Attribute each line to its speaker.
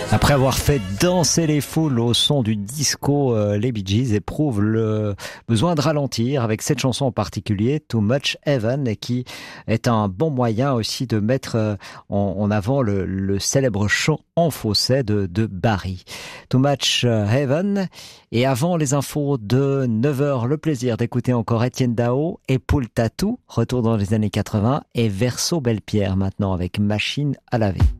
Speaker 1: Après avoir fait danser les foules au son du disco, les Bee Gees éprouvent le besoin de ralentir avec cette chanson en particulier, Too Much Heaven, et qui est un bon moyen aussi de mettre en avant le célèbre chant en fausset de Barry. Too Much Heaven. Et avant les infos de 9h, le plaisir d'écouter encore Étienne Dao et Paul Tatou, retour dans les années 80, et Verso Belle-Pierre maintenant avec Machine à laver.